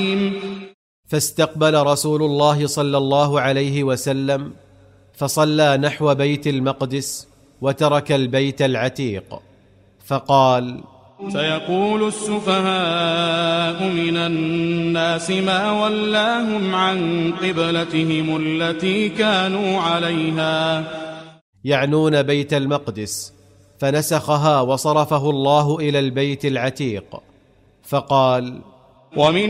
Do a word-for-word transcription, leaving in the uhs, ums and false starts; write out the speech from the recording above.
فاستقبل رسول الله صلى الله عليه وسلم فصلى نحو بيت المقدس وترك البيت العتيق، فقال: سيقول السفهاء من الناس ما ولاهم عن قبلتهم التي كانوا عليها، يعنون بيت المقدس، فنسخها وصرفه الله إلى البيت العتيق. فقال: ومن